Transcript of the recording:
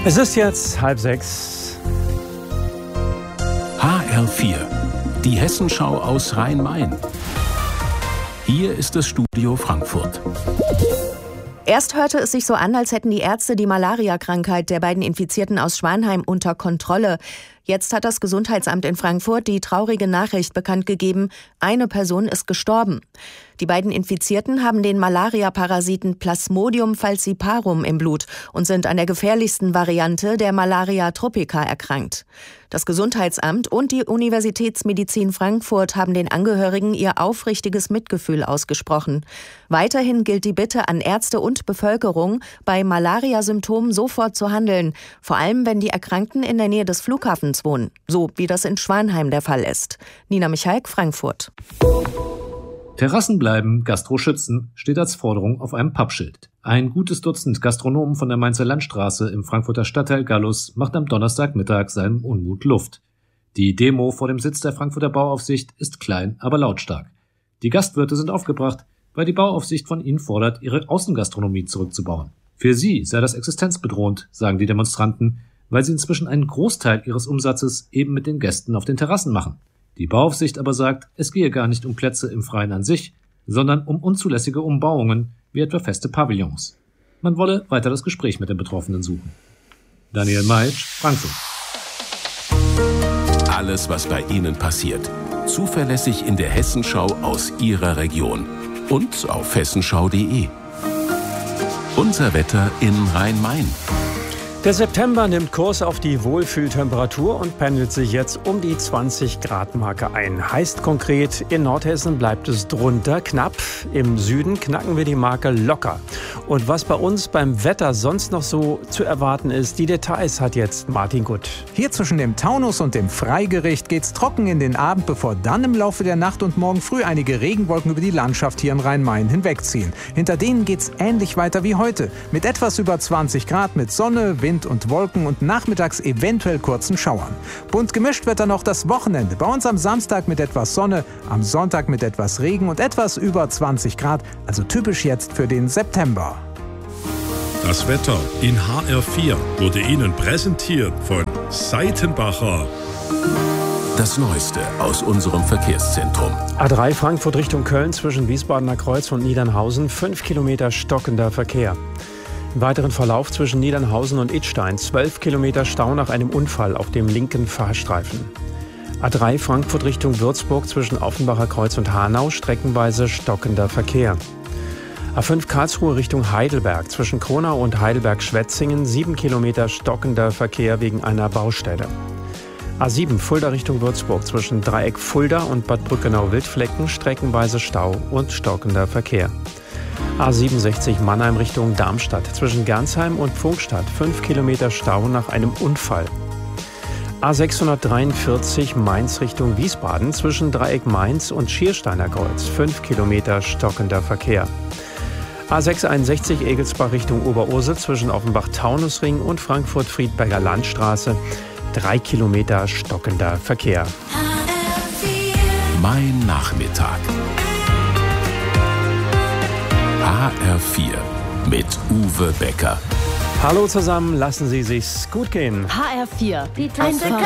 Es ist jetzt 5:30. HR4, die Hessenschau aus Rhein-Main. Hier ist das Studio Frankfurt. Erst hörte es sich so an, als hätten die Ärzte die Malaria-Krankheit der beiden Infizierten aus Schwanheim unter Kontrolle. Jetzt hat das Gesundheitsamt in Frankfurt die traurige Nachricht bekannt gegeben, eine Person ist gestorben. Die beiden Infizierten haben den Malaria-Parasiten Plasmodium falciparum im Blut und sind an der gefährlichsten Variante der Malaria tropica erkrankt. Das Gesundheitsamt und die Universitätsmedizin Frankfurt haben den Angehörigen ihr aufrichtiges Mitgefühl ausgesprochen. Weiterhin gilt die Bitte an Ärzte und Bevölkerung, bei Malaria-Symptomen sofort zu handeln, vor allem wenn die Erkrankten in der Nähe des Flughafens wohnen, so wie das in Schwanheim der Fall ist. Nina Michalk, Frankfurt. Terrassen bleiben, Gastro schützen, steht als Forderung auf einem Pappschild. Ein gutes Dutzend Gastronomen von der Mainzer Landstraße im Frankfurter Stadtteil Gallus macht am Donnerstagmittag seinem Unmut Luft. Die Demo vor dem Sitz der Frankfurter Bauaufsicht ist klein, aber lautstark. Die Gastwirte sind aufgebracht, weil die Bauaufsicht von ihnen fordert, ihre Außengastronomie zurückzubauen. Für sie sei das existenzbedrohend, sagen die Demonstranten, weil sie inzwischen einen Großteil ihres Umsatzes eben mit den Gästen auf den Terrassen machen. Die Bauaufsicht aber sagt, es gehe gar nicht um Plätze im Freien an sich, sondern um unzulässige Umbauungen, wie etwa feste Pavillons. Man wolle weiter das Gespräch mit den Betroffenen suchen. Daniel Meitsch, Frankfurt. Alles, was bei Ihnen passiert, zuverlässig in der Hessenschau aus Ihrer Region und auf hessenschau.de. Unser Wetter in Rhein-Main. Der September nimmt Kurs auf die Wohlfühltemperatur und pendelt sich jetzt um die 20-Grad-Marke ein. Heißt konkret, in Nordhessen bleibt es drunter knapp, im Süden knacken wir die Marke locker. Und was bei uns beim Wetter sonst noch so zu erwarten ist, die Details hat jetzt Martin Gutt. Hier zwischen dem Taunus und dem Freigericht geht's trocken in den Abend, bevor dann im Laufe der Nacht und morgen früh einige Regenwolken über die Landschaft hier in Rhein-Main hinwegziehen. Hinter denen geht's ähnlich weiter wie heute, mit etwas über 20 Grad, mit Sonne, Wind und Wolken und nachmittags eventuell kurzen Schauern. Bunt gemischt wird dann noch das Wochenende. Bei uns am Samstag mit etwas Sonne, am Sonntag mit etwas Regen und etwas über 20 Grad, also typisch jetzt für den September. Das Wetter in HR4 wurde Ihnen präsentiert von Seitenbacher. Das Neueste aus unserem Verkehrszentrum. A3 Frankfurt Richtung Köln zwischen Wiesbadener Kreuz und Niedernhausen, 5 Kilometer stockender Verkehr. Im weiteren Verlauf zwischen Niedernhausen und Idstein 12 Kilometer Stau nach einem Unfall auf dem linken Fahrstreifen. A3 Frankfurt Richtung Würzburg zwischen Offenbacher Kreuz und Hanau streckenweise stockender Verkehr. A5 Karlsruhe Richtung Heidelberg zwischen Kronau und Heidelberg-Schwetzingen 7 Kilometer stockender Verkehr wegen einer Baustelle. A7 Fulda Richtung Würzburg zwischen Dreieck Fulda und Bad Brückenau-Wildflecken streckenweise Stau und stockender Verkehr. A67 Mannheim Richtung Darmstadt zwischen Gernsheim und Pfungstadt 5 Kilometer Stau nach einem Unfall. A643 Mainz Richtung Wiesbaden zwischen Dreieck Mainz und Schiersteiner Kreuz 5 Kilometer stockender Verkehr. A661 Egelsbach Richtung Oberursel zwischen Offenbach-Taunusring und Frankfurt-Friedberger Landstraße 3 Kilometer stockender Verkehr. Mein Nachmittag. HR4 mit Uwe Becker. Hallo zusammen, lassen Sie sich's gut gehen. HR4. Die